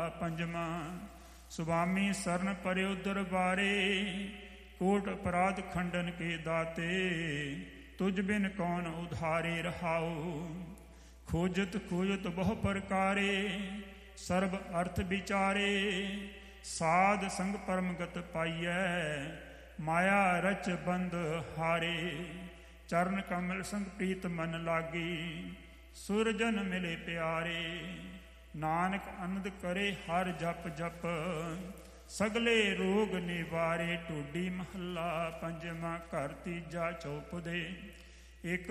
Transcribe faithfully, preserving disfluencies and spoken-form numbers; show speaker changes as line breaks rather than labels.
ਪੰਜਵਾਂ। ਸੁਆਮੀ ਸਰਨ ਪਰਿਉ ਦਰਬਾਰੇ, ਕੋਟ ਅਪਰਾਧ ਖੰਡਨ ਕੇ ਦਾਤੇ। ਤੁਝ ਬਿਨ ਕੌਣ ਉਧਾਰੇ ਰਹਾਉ, ਖੋਜਤ ਖੋਜਤ ਬਹੁ ਪ੍ਰਕਾਰੇ। ਸਰਬ ਅਰਥ ਵਿਚਾਰੇ, ਸਾਧ ਸੰਗ ਪਰਮਗਤ ਪਾਈਐ। ਮਾਇਆ ਰਚ ਬੰਦ ਹਾਰੇ, ਚਰਨ ਕਮਲ ਸੰਗ ਪ੍ਰੀਤ ਮਨ ਲਾਗੀ। ਸੁਰਜਨ ਮਿਲੇ ਪਿਆਰੇ, ਨਾਨਕ ਅਨੰਦ ਕਰੇ ਹਰ ਜਪ ਜਪ। ਸਗਲੇ ਰੋਗ ਨਿਵਾਰੇ, ਢੋਡੀ ਮਹੱਲਾ ਪੰਜਵਾਂ। ਘਰ ਤੀਜਾ ਚੌਪਦੇ। ਇੱਕ